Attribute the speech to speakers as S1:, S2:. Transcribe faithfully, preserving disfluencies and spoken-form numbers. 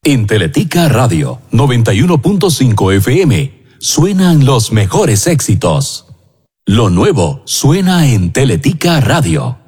S1: En Teletica Radio noventa y uno punto cinco F M suenan los mejores éxitos. Lo nuevo suena en Teletica Radio.